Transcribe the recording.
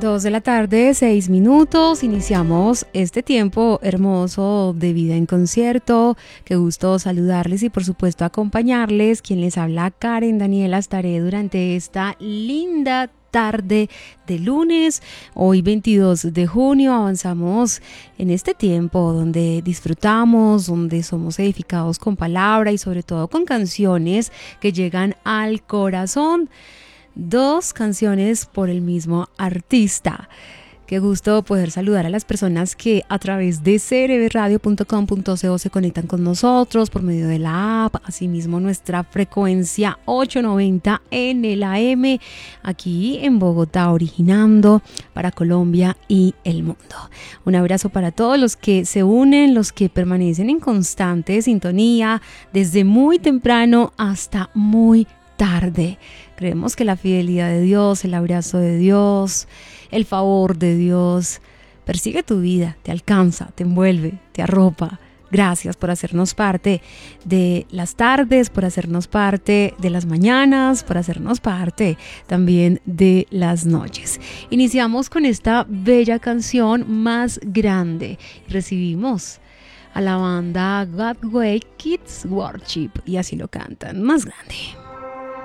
2 de la tarde, 6 minutos. Iniciamos este tiempo hermoso de Vida en Concierto. Qué gusto saludarles y por supuesto acompañarles. Quien les habla, Karen Daniela, estaré durante esta linda tarde de lunes, hoy 22 de junio. Avanzamos en este tiempo donde disfrutamos, donde somos edificados con palabra y sobre todo con canciones que llegan al corazón. 2 canciones por el mismo artista. Qué gusto poder saludar a las personas que a través de crbradio.com.co se conectan con nosotros por medio de la app, asimismo nuestra frecuencia 890 en el AM, aquí en Bogotá, originando para Colombia y el mundo. Un abrazo para todos los que se unen, los que permanecen en constante sintonía desde muy temprano hasta muy tarde. Creemos que la fidelidad de Dios, el abrazo de Dios, el favor de Dios persigue tu vida, te alcanza, te envuelve, te arropa. Gracias por hacernos parte de las tardes, por hacernos parte de las mañanas, por hacernos parte también de las noches. Iniciamos con esta bella canción, Más Grande. Recibimos a la banda Godway Kids Worship y así lo cantan, Más Grande.